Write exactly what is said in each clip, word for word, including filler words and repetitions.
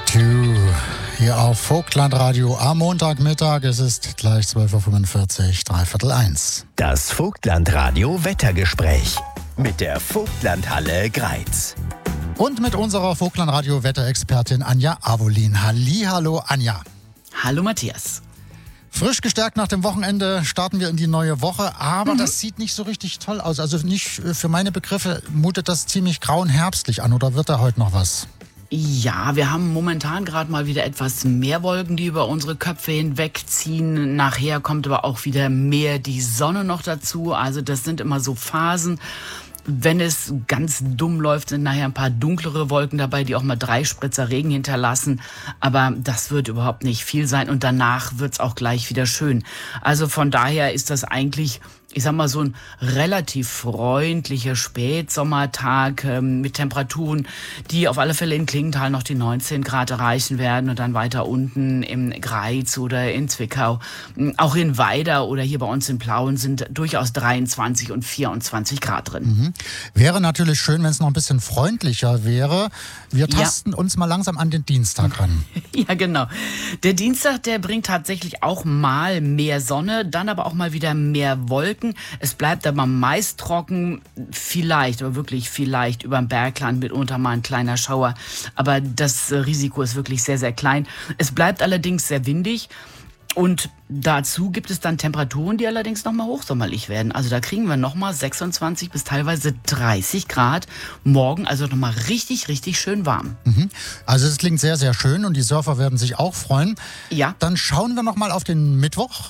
Two hier auf Vogtlandradio am Montagmittag. Es ist gleich zwölf Uhr fünfundvierzig, dreiviertel eins. Das Vogtlandradio Wettergespräch mit der Vogtlandhalle Greiz. Und mit unserer Vogtlandradio Wetterexpertin Anja Avolin. Hallihallo Anja. Hallo Matthias. Frisch gestärkt nach dem Wochenende starten wir in die neue Woche, aber Mhm. das sieht nicht so richtig toll aus. Also nicht für meine Begriffe mutet das ziemlich grau und herbstlich an, oder wird da heute noch was? Ja, wir haben momentan gerade mal wieder etwas mehr Wolken, die über unsere Köpfe hinwegziehen. Nachher kommt aber auch wieder mehr die Sonne noch dazu. Also das sind immer so Phasen. Wenn es ganz dumm läuft, sind nachher ein paar dunklere Wolken dabei, die auch mal drei Spritzer Regen hinterlassen. Aber das wird überhaupt nicht viel sein und danach wird's auch gleich wieder schön. Also von daher ist das eigentlich, ich sag mal, so ein relativ freundlicher Spätsommertag ähm, mit Temperaturen, die auf alle Fälle in Klingenthal noch die neunzehn Grad erreichen werden und dann weiter unten im Greiz oder in Zwickau. Auch in Weida oder hier bei uns in Plauen sind durchaus dreiundzwanzig und vierundzwanzig Grad drin. Mhm. Wäre natürlich schön, wenn es noch ein bisschen freundlicher wäre. Wir tasten ja. uns mal langsam an den Dienstag ran. Ja, genau. Der Dienstag, der bringt tatsächlich auch mal mehr Sonne, dann aber auch mal wieder mehr Wolken. Es bleibt aber meist trocken, vielleicht, aber wirklich vielleicht über dem Bergland mitunter mal ein kleiner Schauer. Aber das Risiko ist wirklich sehr, sehr klein. Es bleibt allerdings sehr windig. Und dazu gibt es dann Temperaturen, die allerdings nochmal hochsommerlich werden. Also da kriegen wir nochmal sechsundzwanzig bis teilweise dreißig Grad. Morgen also nochmal richtig, richtig schön warm. Mhm. Also es klingt sehr, sehr schön und die Surfer werden sich auch freuen. Ja. Dann schauen wir nochmal auf den Mittwoch.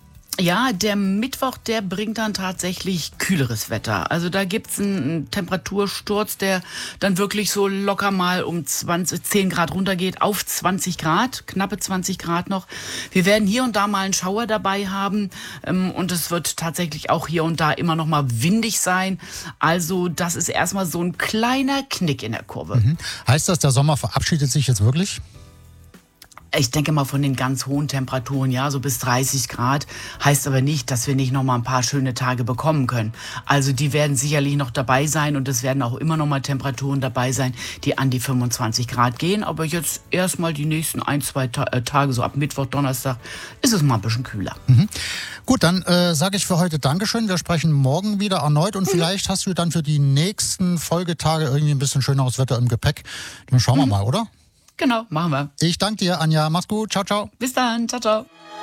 Ja, der Mittwoch, der bringt dann tatsächlich kühleres Wetter. Also da gibt's einen Temperatursturz, der dann wirklich so locker mal um zwanzig, zehn Grad runtergeht auf zwanzig Grad, knappe zwanzig Grad noch. Wir werden hier und da mal einen Schauer dabei haben ähm, und es wird tatsächlich auch hier und da immer noch mal windig sein. Also das ist erstmal so ein kleiner Knick in der Kurve. Mhm. Heißt das, der Sommer verabschiedet sich jetzt wirklich? Ich denke mal von den ganz hohen Temperaturen, ja, so bis dreißig Grad, heißt aber nicht, dass wir nicht noch mal ein paar schöne Tage bekommen können. Also die werden sicherlich noch dabei sein und es werden auch immer noch mal Temperaturen dabei sein, die an die fünfundzwanzig Grad gehen. Aber jetzt erstmal die nächsten ein, zwei Ta- äh, Tage, so ab Mittwoch, Donnerstag, ist es mal ein bisschen kühler. Mhm. Gut, dann äh, sage ich für heute Dankeschön. Wir sprechen morgen wieder erneut und mhm. vielleicht hast du dann für die nächsten Folgetage irgendwie ein bisschen schöneres Wetter im Gepäck. Dann schauen mhm. wir mal, oder? Genau, machen wir. Ich danke dir, Anja. Mach's gut. Ciao, ciao. Bis dann. Ciao, ciao.